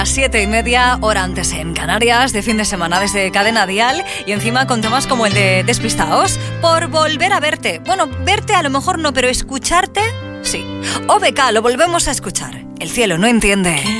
Las 7:30, hora antes en Canarias, de fin de semana desde Cadena Dial, y encima con temas como el de Despistaos, por volver a verte. Bueno, verte a lo mejor no, pero escucharte, sí. OBK, lo volvemos a escuchar. El cielo no entiende.